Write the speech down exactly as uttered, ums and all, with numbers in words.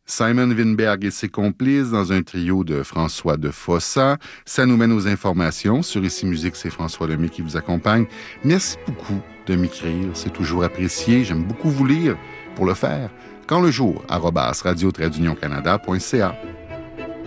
Simon Winberg et ses complices dans un trio de François de Fossa. Ça nous mène aux informations. Sur Ici Musique, c'est François Lemay qui vous accompagne. Merci beaucoup de m'écrire. C'est toujours apprécié. J'aime beaucoup vous lire. Pour le faire, quand le jour, arobase radio-canada point c a.